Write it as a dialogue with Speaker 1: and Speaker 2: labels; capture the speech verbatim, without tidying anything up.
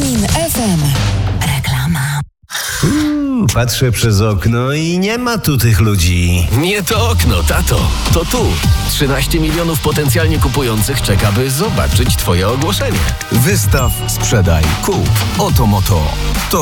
Speaker 1: Tonin F M. Reklama.
Speaker 2: Uuu, patrzę przez okno i nie ma tu tych ludzi.
Speaker 3: Nie to okno, tato. To tu. trzynaście milionów potencjalnie kupujących czeka, by zobaczyć twoje ogłoszenie.
Speaker 4: Wystaw, sprzedaj, kup. Oto Moto. To